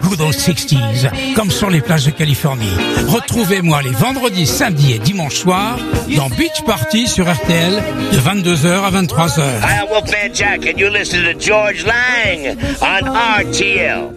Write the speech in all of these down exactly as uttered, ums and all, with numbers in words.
good old sixties, comme sur les plages de Californie. Retrouvez-moi les vendredis, samedis et dimanches soirs dans Beach Party sur R T L de vingt-deux heures à vingt-trois heures. Hi, I'm Wolfman Jack and you listen to George Lang on R T L.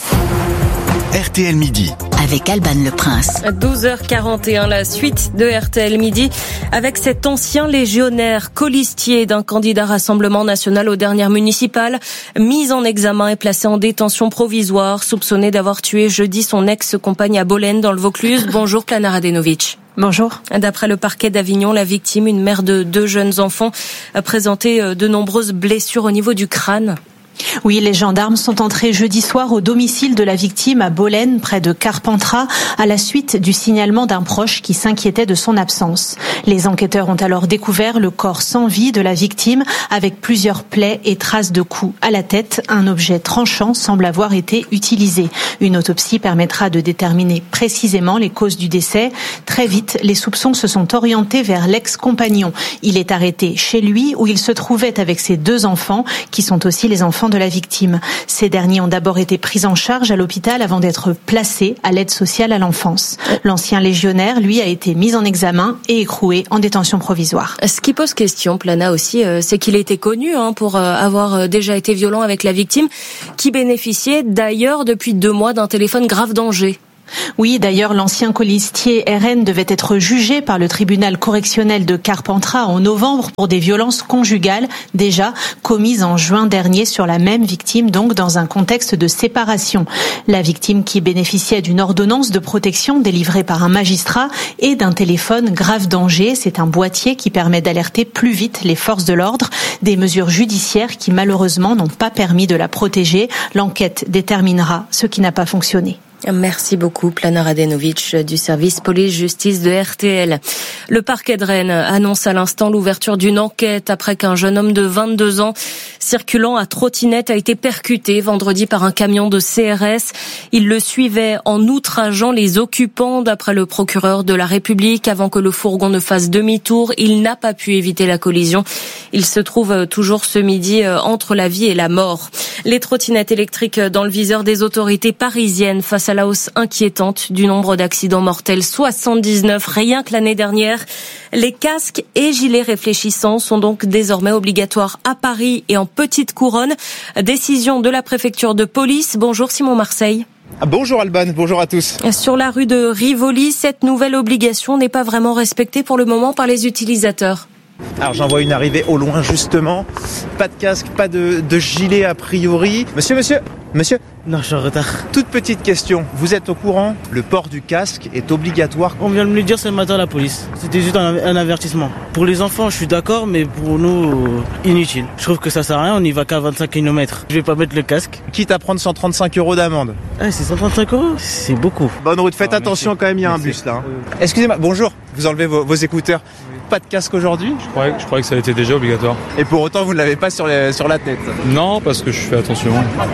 R T L Midi. Avec Alban Le Prince. douze heures quarante et un, la suite de R T L Midi avec cet ancien légionnaire colistier d'un candidat Rassemblement National aux dernières municipales, mis en examen et placé en détention provisoire, soupçonné d'avoir tué jeudi son ex-compagne à Bolène dans le Vaucluse. Bonjour Plana Radenovic. Bonjour. D'après le parquet d'Avignon, la victime, une mère de deux jeunes enfants, a présenté de nombreuses blessures au niveau du crâne. Oui, les gendarmes sont entrés jeudi soir au domicile de la victime à Bolène, près de Carpentras, à la suite du signalement d'un proche qui s'inquiétait de son absence. Les enquêteurs ont alors découvert le corps sans vie de la victime, avec plusieurs plaies et traces de coups à la tête. Un objet tranchant semble avoir été utilisé. Une autopsie permettra de déterminer précisément les causes du décès. Très vite, les soupçons se sont orientés vers l'ex-compagnon. Il est arrêté chez lui, où il se trouvait avec ses deux enfants, qui sont aussi les enfants de la victime. Ces derniers ont d'abord été pris en charge à l'hôpital avant d'être placés à l'aide sociale à l'enfance. L'ancien légionnaire, lui, a été mis en examen et écroué en détention provisoire. Ce qui pose question, Plana aussi, c'est qu'il était connu hein, pour avoir déjà été violent avec la victime, qui bénéficiait d'ailleurs depuis deux mois d'un téléphone grave danger. Oui, d'ailleurs, l'ancien colistier R N devait être jugé par le tribunal correctionnel de Carpentras en novembre pour des violences conjugales déjà commises en juin dernier sur la même victime, donc dans un contexte de séparation. La victime qui bénéficiait d'une ordonnance de protection délivrée par un magistrat et d'un téléphone grave danger. C'est un boîtier qui permet d'alerter plus vite les forces de l'ordre. Des mesures judiciaires qui malheureusement n'ont pas permis de la protéger. L'enquête déterminera ce qui n'a pas fonctionné. Merci beaucoup, Plana Radenovic du service police-justice de R T L. Le parquet de Rennes annonce à l'instant l'ouverture d'une enquête après qu'un jeune homme de vingt-deux ans circulant à trottinette a été percuté vendredi par un camion de C R S. Il le suivait en outrageant les occupants, d'après le procureur de la République. Avant que le fourgon ne fasse demi-tour, il n'a pas pu éviter la collision. Il se trouve toujours ce midi entre la vie et la mort. Les trottinettes électriques dans le viseur des autorités parisiennes face à la hausse inquiétante du nombre d'accidents mortels, soixante-dix-neuf rien que l'année dernière. Les casques et gilets réfléchissants sont donc désormais obligatoires à Paris et en petite couronne. Décision de la préfecture de police. Bonjour Simon Marseille. Bonjour Alban, bonjour à tous. Sur la rue de Rivoli, cette nouvelle obligation n'est pas vraiment respectée pour le moment par les utilisateurs. Alors j'en vois une arrivée au loin justement. Pas de casque, pas de, de gilet a priori. Monsieur, monsieur, monsieur. Non, je suis en retard. Toute petite question, vous êtes au courant? Le port du casque est obligatoire. On vient de me le dire ce matin à la police. C'était juste un, un avertissement. Pour les enfants, je suis d'accord, mais pour nous, euh, inutile. Je trouve que ça sert à rien, on y va qu'à vingt-cinq kilomètres. Je vais pas mettre le casque. Quitte à prendre cent trente-cinq euros d'amende. Ah, c'est cent trente-cinq euros? C'est beaucoup. Bonne route, faites ah, attention merci. quand même, il y a merci. un bus là. Hein. Oui. Excusez-moi, bonjour, vous enlevez vos, vos écouteurs. Oui. Pas de casque aujourd'hui? Je croyais, je croyais que ça était déjà obligatoire. Et pour autant, vous ne l'avez pas sur, les, sur la tête? Non, parce que je fais attention.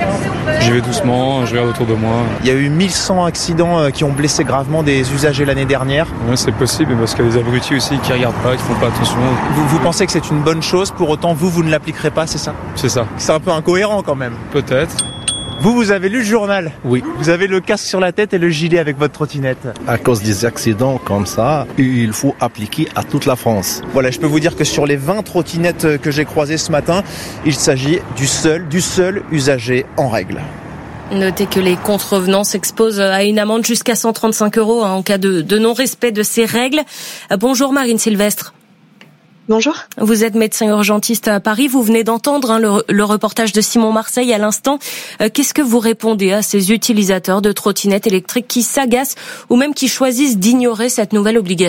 J'y vais doucement, je regarde autour de moi. Il y a eu mille cent accidents qui ont blessé gravement des usagers l'année dernière. Ouais, c'est possible, parce qu'il y a des abrutis aussi qui regardent pas, qui font pas attention. Vous, vous pensez que c'est une bonne chose, pour autant vous, vous ne l'appliquerez pas, c'est ça? C'est ça. C'est un peu incohérent quand même. Peut-être. Vous, vous avez lu le journal? Oui. Vous avez le casque sur la tête et le gilet avec votre trottinette. À cause des accidents comme ça, il faut appliquer à toute la France. Voilà, je peux vous dire que sur les vingt trottinettes que j'ai croisées ce matin, il s'agit du seul, du seul usager en règle. Notez que les contrevenants s'exposent à une amende jusqu'à cent trente-cinq euros hein, en cas de, de non-respect de ces règles. Bonjour Marine Sylvestre. Bonjour. Vous êtes médecin urgentiste à Paris. Vous venez d'entendre hein, le, le reportage de Simon Marseille à l'instant. Euh, qu'est-ce que vous répondez à ces utilisateurs de trottinettes électriques qui s'agacent ou même qui choisissent d'ignorer cette nouvelle obligation ?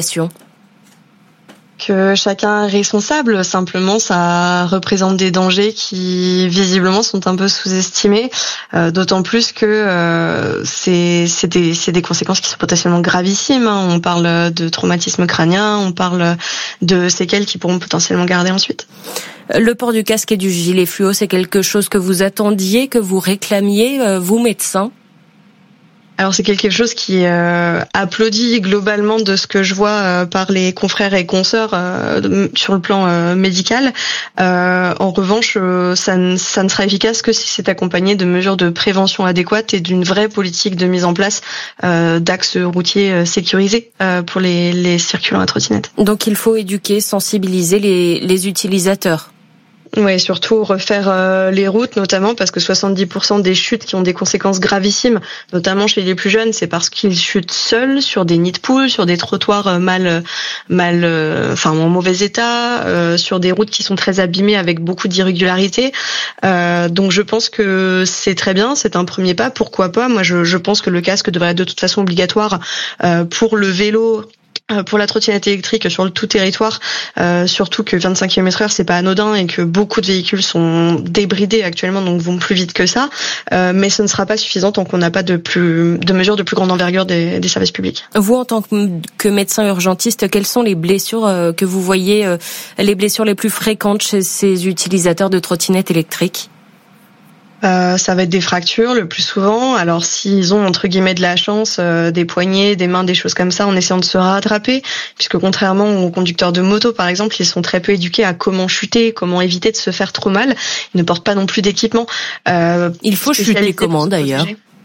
Que chacun est responsable, simplement ça représente des dangers qui visiblement sont un peu sous-estimés, euh, d'autant plus que euh, c'est, c'est, des, c'est des conséquences qui sont potentiellement gravissimes. Hein. On parle de traumatisme crânien, on parle de séquelles qui pourront potentiellement garder ensuite. Le port du casque et du gilet fluo, c'est quelque chose que vous attendiez, que vous réclamiez, euh, vous médecin ? Alors c'est quelque chose qui est euh, applaudi globalement de ce que je vois euh, par les confrères et consoeurs euh, sur le plan euh, médical. Euh, en revanche, euh, ça, ne, ça ne sera efficace que si c'est accompagné de mesures de prévention adéquates et d'une vraie politique de mise en place euh, d'axes routiers euh, sécurisés euh, pour les, les circulants à trottinette. Donc il faut éduquer, sensibiliser les, les utilisateurs. Oui, surtout refaire euh, les routes, notamment parce que soixante-dix pour cent des chutes qui ont des conséquences gravissimes, notamment chez les plus jeunes, c'est parce qu'ils chutent seuls sur des nids de poules, sur des trottoirs mal, mal, euh, enfin en mauvais état, euh, sur des routes qui sont très abîmées avec beaucoup d'irrégularités. Euh, donc je pense que c'est très bien, c'est un premier pas. Pourquoi pas ? Moi, je, je pense que le casque devrait être de toute façon obligatoire euh, pour le vélo. Pour la trottinette électrique sur le tout territoire, euh, surtout que vingt-cinq kilomètres heure c'est pas anodin et que beaucoup de véhicules sont débridés actuellement, donc vont plus vite que ça. Euh, mais ce ne sera pas suffisant tant qu'on n'a pas de plus de mesures de plus grande envergure des, des services publics. Vous, en tant que, que médecin urgentiste, quelles sont les blessures euh, que vous voyez, euh, les blessures les plus fréquentes chez ces utilisateurs de trottinettes électriques ? Euh, ça va être des fractures le plus souvent. Alors s'ils ont entre guillemets de la chance, euh, des poignets, des mains, des choses comme ça, en essayant de se rattraper, puisque contrairement aux conducteurs de moto par exemple, ils sont très peu éduqués à comment chuter, comment éviter de se faire trop mal. Ils ne portent pas non plus d'équipement. Euh, Il faut chuter comment d'ailleurs ?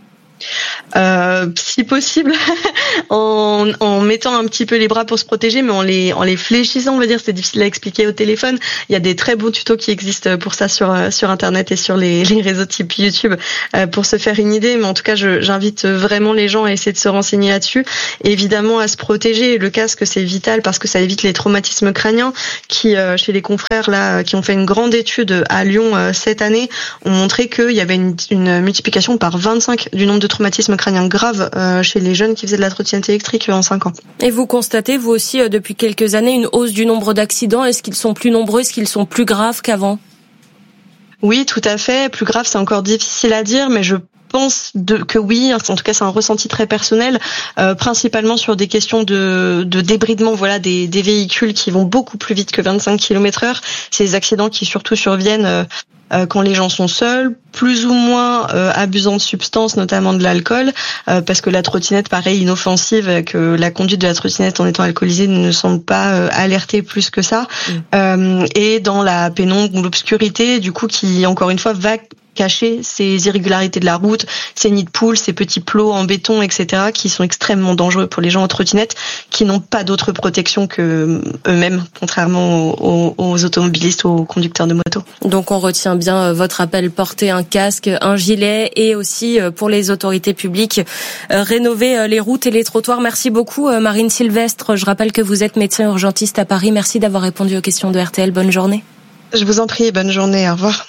Euh, si possible, en, en mettant un petit peu les bras pour se protéger, mais en les en les fléchissant, on va dire, c'est difficile à expliquer au téléphone. Il y a des très bons tutos qui existent pour ça sur sur internet et sur les, les réseaux type YouTube euh, pour se faire une idée. Mais en tout cas, je, j'invite vraiment les gens à essayer de se renseigner là-dessus. Et évidemment, à se protéger. Le casque, c'est vital parce que ça évite les traumatismes crâniens qui, euh, chez les confrères là, qui ont fait une grande étude à Lyon euh, cette année, ont montré qu'il y avait une, une multiplication par vingt-cinq du nombre de traumatismes crâniens graves euh, chez les jeunes qui faisaient de la trottinette électrique en cinq ans. Et vous constatez, vous aussi, euh, depuis quelques années, une hausse du nombre d'accidents. Est-ce qu'ils sont plus nombreux ? Est-ce qu'ils sont plus graves qu'avant ? Oui, tout à fait. Plus grave, c'est encore difficile à dire, mais je pense de, que oui, en tout cas c'est un ressenti très personnel, euh, principalement sur des questions de, de débridement, voilà, des, des véhicules qui vont beaucoup plus vite que vingt-cinq kilomètres heure. Ces accidents qui surtout surviennent euh, euh, quand les gens sont seuls, plus ou moins euh, abusant de substances, notamment de l'alcool, euh, parce que la trottinette, pareil, inoffensive, que la conduite de la trottinette en étant alcoolisée ne semble pas euh, alerter plus que ça, mmh. euh, et dans la pénombre ou l'obscurité, du coup, qui encore une fois va cacher ces irrégularités de la route, ces nids de poules, ces petits plots en béton, et cetera, qui sont extrêmement dangereux pour les gens en trottinette, qui n'ont pas d'autre protection que eux-mêmes, contrairement aux, aux automobilistes ou aux conducteurs de moto. Donc on retient bien votre appel, porter un casque, un gilet, et aussi pour les autorités publiques, rénover les routes et les trottoirs. Merci beaucoup Marine Sylvestre. Je rappelle que vous êtes médecin urgentiste à Paris. Merci d'avoir répondu aux questions de R T L. Bonne journée. Je vous en prie, bonne journée. Au revoir.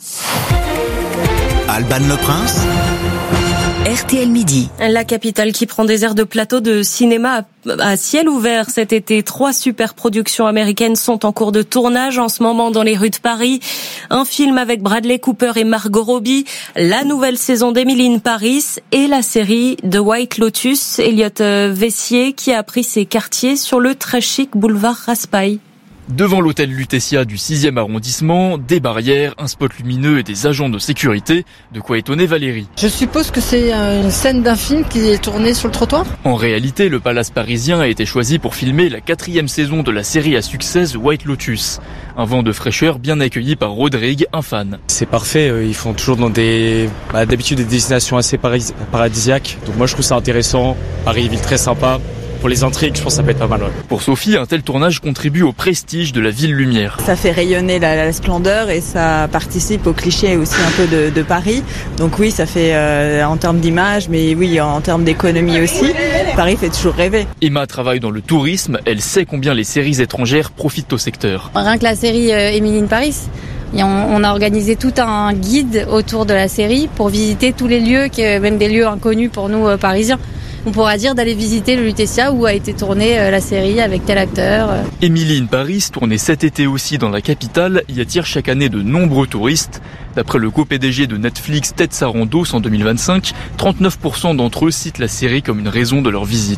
Alban Le Prince. R T L Midi. La capitale qui prend des airs de plateau de cinéma à ciel ouvert cet été. Trois super productions américaines sont en cours de tournage en ce moment dans les rues de Paris. Un film avec Bradley Cooper et Margot Robbie, la nouvelle saison d'Emily in Paris et la série The White Lotus. Elliot Vessier qui a pris ses quartiers sur le très chic boulevard Raspail. Devant l'hôtel Lutetia du sixième arrondissement, des barrières, un spot lumineux et des agents de sécurité. De quoi étonner Valérie. Je suppose que c'est une scène d'un film qui est tournée sur le trottoir ? En réalité, le palace parisien a été choisi pour filmer la quatrième saison de la série à succès The White Lotus. Un vent de fraîcheur bien accueilli par Rodrigue, un fan. C'est parfait, ils font toujours dans des, bah, d'habitude des destinations assez paradis- paradisiaques. Donc moi je trouve ça intéressant. Paris, ville très sympa. Pour les intrigues, je pense que ça peut être pas mal. Ouais. Pour Sophie, un tel tournage contribue au prestige de la ville lumière. Ça fait rayonner la, la splendeur et ça participe au cliché aussi un peu de, de Paris. Donc oui, ça fait euh, en termes d'image, mais oui, en termes d'économie aussi. Paris fait toujours rêver. Emma travaille dans le tourisme. Elle sait combien les séries étrangères profitent au secteur. Rien que la série euh, Emily in Paris. Et on, on a organisé tout un guide autour de la série pour visiter tous les lieux, même des lieux inconnus pour nous euh, parisiens. On pourra dire d'aller visiter le Lutetia où a été tournée la série avec tel acteur. Emily in Paris, tournée cet été aussi dans la capitale, y attire chaque année de nombreux touristes. D'après le co-P D G de Netflix, Ted Sarandos, en deux mille vingt-cinq, trente-neuf pour cent d'entre eux citent la série comme une raison de leur visite.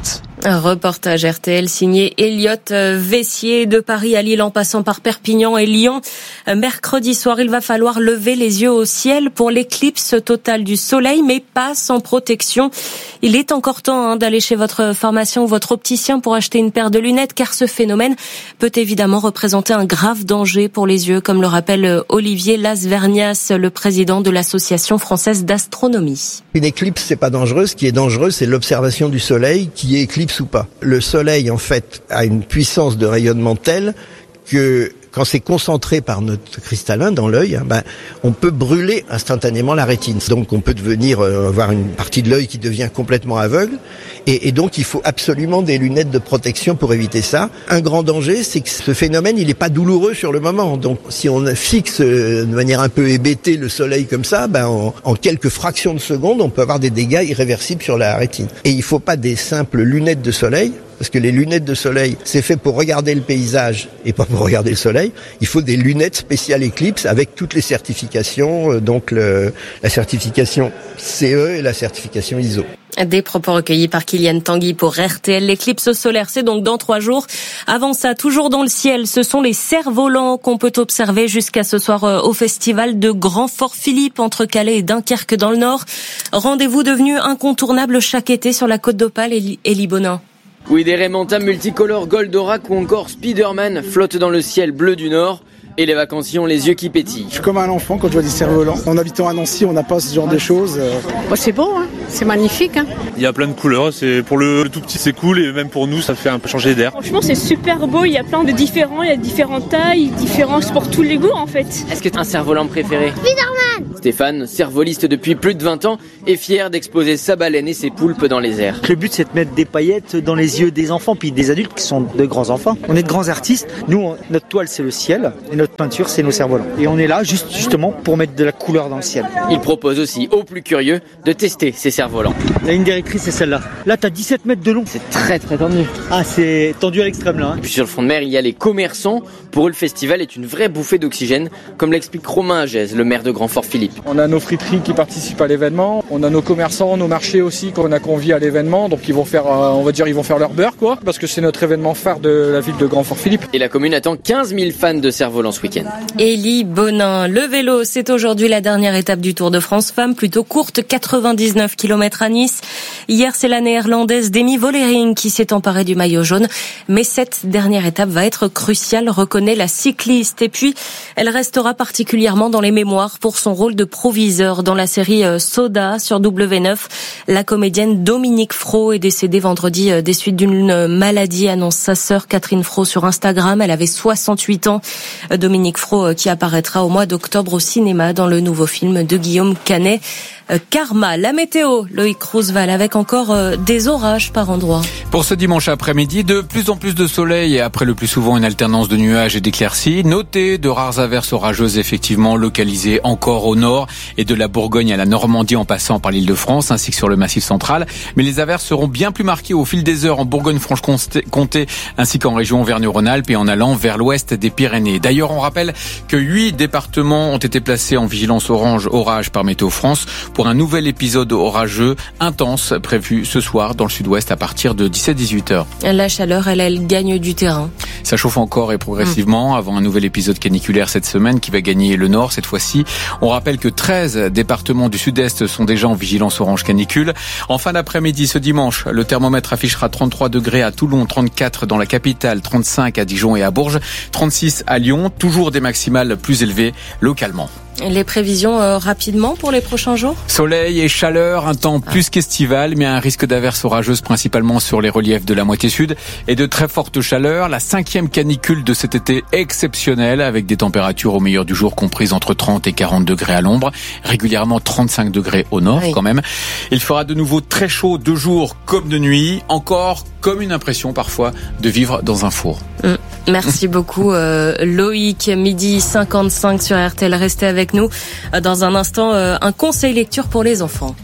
Un reportage R T L signé Elliot Vessier. De Paris à Lille en passant par Perpignan et Lyon. Mercredi soir, il va falloir lever les yeux au ciel pour l'éclipse totale du soleil, mais pas sans protection. Il est encore temps hein, d'aller chez votre pharmacien ou votre opticien pour acheter une paire de lunettes, car ce phénomène peut évidemment représenter un grave danger pour les yeux, comme le rappelle Olivier Lasvernias, le président de l'Association française d'astronomie. Une éclipse, c'est pas dangereux. Ce qui est dangereux, c'est l'observation du soleil, qui est éclipse ou pas. Le soleil, en fait, a une puissance de rayonnement telle que quand c'est concentré par notre cristallin dans l'œil, ben, on peut brûler instantanément la rétine. Donc on peut devenir euh, avoir une partie de l'œil qui devient complètement aveugle. Et, et donc il faut absolument des lunettes de protection pour éviter ça. Un grand danger, c'est que ce phénomène, il n'est pas douloureux sur le moment. Donc si on fixe euh, de manière un peu hébétée le soleil comme ça, ben, en, en quelques fractions de secondes, on peut avoir des dégâts irréversibles sur la rétine. Et il ne faut pas des simples lunettes de soleil. Parce que les lunettes de soleil, c'est fait pour regarder le paysage et pas pour regarder le soleil. Il faut des lunettes spéciales Eclipse avec toutes les certifications, donc le, la certification C E et la certification I S O. Des propos recueillis par Kylian Tanguy pour R T L. L'éclipse solaire, c'est donc dans trois jours. Avant ça, toujours dans le ciel, ce sont les cerfs-volants qu'on peut observer jusqu'à ce soir au festival de Grand Fort Philippe entre Calais et Dunkerque dans le Nord. Rendez-vous devenu incontournable chaque été sur la Côte d'Opale et Élie Bonin. Oui, des raimentas multicolores Goldorak ou encore Spider-Man flottent dans le ciel bleu du Nord. Et les vacanciers ont les yeux qui pétillent. Je suis comme un enfant quand je vois des cerfs-volants. En habitant à Nancy, on n'a pas ce genre de choses. Bon, c'est beau, hein, c'est magnifique. Hein. Il y a plein de couleurs, c'est pour le tout petit c'est cool et même pour nous ça fait un peu changer d'air. Franchement c'est super beau, il y a plein de différents, il y a différentes tailles, différences pour tous les goûts en fait. Est-ce que tu as un cerf-volant préféré ? Spider-Man. Stéphane, cerf-voliste depuis plus de vingt ans, est fier d'exposer sa baleine et ses poulpes dans les airs. Le but c'est de mettre des paillettes dans les yeux des enfants puis des adultes qui sont de grands enfants. On est de grands artistes, nous on, notre toile c'est le ciel et notre peinture c'est nos cerfs-volants. Et on est là juste, justement pour mettre de la couleur dans le ciel. Il propose aussi aux plus curieux de tester ces cerfs-volants. La ligne directrice c'est celle-là. Là t'as dix-sept mètres de long. C'est très très tendu. Ah c'est tendu à l'extrême là. Hein. Puis sur le front de mer il y a les commerçants. Pour eux le festival est une vraie bouffée d'oxygène, comme l'explique Romain Agez, le maire de Grand Fort Philippe. On a nos friteries qui participent à l'événement, on a nos commerçants, nos marchés aussi qu'on a conviés à l'événement, donc ils vont faire, on va dire ils vont faire leur beurre quoi, parce que c'est notre événement phare de la ville de Grand Fort Philippe. Et la commune attend quinze mille fans de cerfs-volants ce week-end. Élie Bonin, le vélo, c'est aujourd'hui la dernière étape du Tour de France Femmes, plutôt courte, quatre-vingt-dix-neuf kilomètres à Nice. Hier, c'est la néerlandaise Demi Vollering qui s'est emparée du maillot jaune, mais cette dernière étape va être cruciale, reconnaît la cycliste. Et puis, elle restera particulièrement dans les mémoires pour son rôle de proviseur dans la série Soda sur W neuf. La comédienne Dominique Fro est décédée vendredi des suites d'une maladie, annonce sa sœur Catherine Fro sur Instagram. Elle avait soixante-huit ans. Dominique Fro qui apparaîtra au mois d'octobre au cinéma dans le nouveau film de Guillaume Canet. Karma, la météo, Loïc Roosevelt, avec encore euh, des orages par endroits. Pour ce dimanche après-midi, de plus en plus de soleil et après le plus souvent une alternance de nuages et d'éclaircies. Notez de rares averses orageuses effectivement localisées encore au nord et de la Bourgogne à la Normandie en passant par l'Île-de-France ainsi que sur le Massif central. Mais les averses seront bien plus marquées au fil des heures en Bourgogne-Franche-Comté ainsi qu'en région Auvergne-Rhône-Alpes et en allant vers l'ouest des Pyrénées. D'ailleurs, on rappelle que huit départements ont été placés en vigilance orange orage par Météo France pour un nouvel épisode orageux intense prévu ce soir dans le sud-ouest à partir de dix-sept à dix-huit heures. La chaleur, elle, elle gagne du terrain. Ça chauffe encore et progressivement mmh. avant un nouvel épisode caniculaire cette semaine qui va gagner le nord cette fois-ci. On rappelle que treize départements du sud-est sont déjà en vigilance orange canicule. En fin d'après-midi ce dimanche, le thermomètre affichera trente-trois degrés à Toulon, trente-quatre dans la capitale, trente-cinq à Dijon et à Bourges, trente-six à Lyon, toujours des maximales plus élevées localement. Les prévisions euh, rapidement pour les prochains jours ? Soleil et chaleur, un temps plus qu'estival, mais un risque d'averses orageuses principalement sur les reliefs de la moitié sud et de très fortes chaleurs. La cinquième canicule de cet été exceptionnelle avec des températures au meilleur du jour comprises entre trente et quarante degrés à l'ombre, régulièrement trente-cinq degrés au nord oui. quand même. Il fera de nouveau très chaud de jour comme de nuit, encore comme une impression parfois de vivre dans un four. Mmh. Merci beaucoup euh, Loïc, midi cinquante-cinq sur R T L, restez avec nous. Dans un instant, euh, un conseil lecture pour les enfants.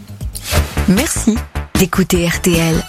Merci d'écouter R T L.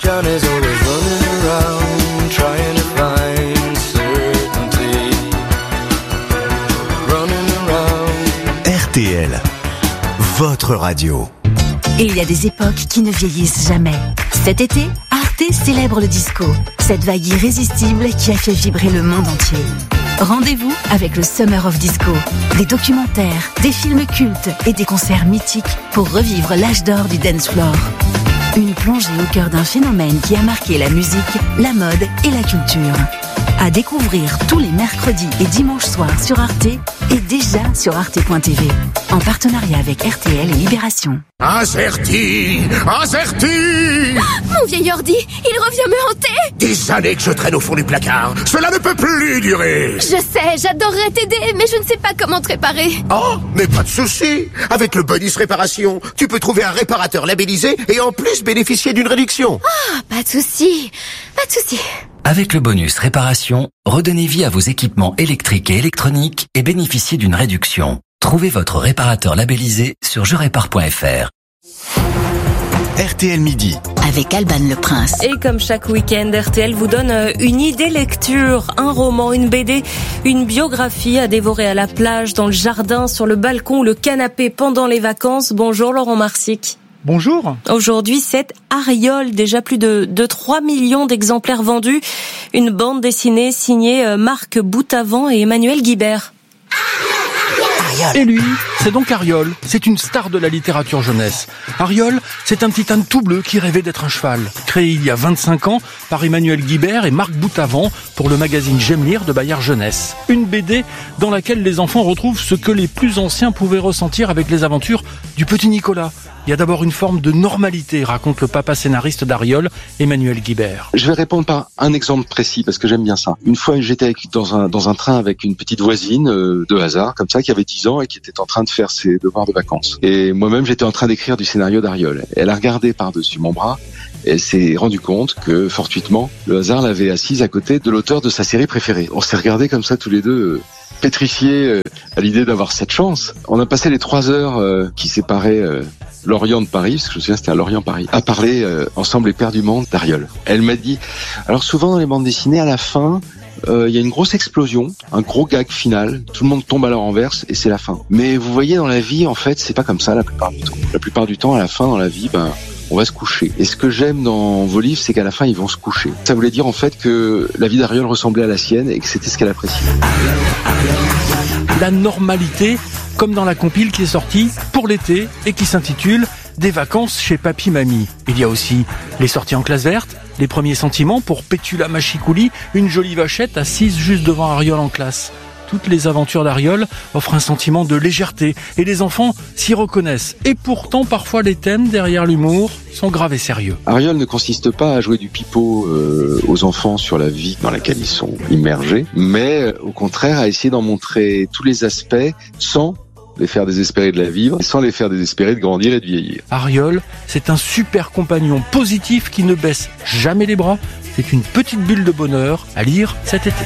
R T L, votre radio. Et il y a des époques qui ne vieillissent jamais. Cet été, R Arte célèbre le disco, cette vague irrésistible qui a fait vibrer le monde entier. Rendez-vous avec le Summer of Disco. Des documentaires, des films cultes et des concerts mythiques pour revivre l'âge d'or du dance floor. Une plongée au cœur d'un phénomène qui a marqué la musique, la mode et la culture. À découvrir tous les mercredis et dimanches soirs sur Arte et déjà sur arte point t v. En partenariat avec R T L et Libération. Incerti, Incerti. Mon vieil ordi, il revient me hanter. Des années que je traîne au fond du placard. Cela ne peut plus durer. Je sais, j'adorerais t'aider, mais je ne sais pas comment te réparer. Oh, mais pas de souci. Avec le bonus réparation, tu peux trouver un réparateur labellisé et en plus bénéficier d'une réduction. Ah, pas de souci, pas de souci. Avec le bonus réparation, redonnez vie à vos équipements électriques et électroniques et bénéficiez d'une réduction. Trouvez votre réparateur labellisé sur je répare point f r. R T L Midi. Avec Alban Le Prince. Et comme chaque week-end, R T L vous donne une idée lecture, un roman, une B D, une biographie à dévorer à la plage, dans le jardin, sur le balcon ou le canapé pendant les vacances. Bonjour Laurent Marsic. Bonjour. Aujourd'hui, c'est Ariol, déjà plus de, de trois millions d'exemplaires vendus. Une bande dessinée signée Marc Boutavant et Emmanuel Guibert. Et lui, c'est donc Ariol. C'est une star de la littérature jeunesse. Ariol, c'est un petit âne tout bleu qui rêvait d'être un cheval. Créé il y a vingt-cinq ans par Emmanuel Guibert et Marc Boutavant pour le magazine J'aime lire de Bayard Jeunesse. Une B D dans laquelle les enfants retrouvent ce que les plus anciens pouvaient ressentir avec les aventures du petit Nicolas. Il y a d'abord une forme de normalité, raconte le papa scénariste d'Ariol, Emmanuel Guibert. Je vais répondre par un exemple précis, parce que j'aime bien ça. Une fois, j'étais avec, dans, un, dans un train avec une petite voisine euh, de hasard, comme ça, qui avait dix ans et qui était en train de faire ses devoirs de vacances. Et moi-même, j'étais en train d'écrire du scénario d'Ariol. Elle a regardé par-dessus mon bras et elle s'est rendu compte que, fortuitement, le hasard l'avait assise à côté de l'auteur de sa série préférée. On s'est regardés comme ça tous les deux, euh, pétrifiés euh, à l'idée d'avoir cette chance. On a passé les trois heures euh, qui séparaient... Euh, Lorient de Paris, parce que je me souviens c'était à Lorient-Paris, à parler euh, ensemble éperdument d'Ariol. Elle m'a dit, alors souvent dans les bandes dessinées, à la fin, il euh, y a une grosse explosion, un gros gag final, tout le monde tombe à la renverse et c'est la fin. Mais vous voyez, dans la vie, en fait, c'est pas comme ça la plupart du temps. La plupart du temps, à la fin, dans la vie, ben, on va se coucher. Et ce que j'aime dans vos livres, c'est qu'à la fin, ils vont se coucher. Ça voulait dire en fait que la vie d'Ariol ressemblait à la sienne et que c'était ce qu'elle appréciait. La normalité, comme dans la compile qui est sortie pour l'été et qui s'intitule « Des vacances chez Papy Mamie ». Il y a aussi les sorties en classe verte, les premiers sentiments pour Pétula Machikouli, une jolie vachette assise juste devant Ariol en classe. Toutes les aventures d'Ariol offrent un sentiment de légèreté et les enfants s'y reconnaissent. Et pourtant, parfois, les thèmes derrière l'humour sont graves et sérieux. Ariol ne consiste pas à jouer du pipeau euh, aux enfants sur la vie dans laquelle ils sont immergés, mais euh, au contraire à essayer d'en montrer tous les aspects sans les faire désespérer de la vivre et sans les faire désespérer de grandir et de vieillir. Ariol, c'est un super compagnon positif qui ne baisse jamais les bras. C'est une petite bulle de bonheur à lire cet été.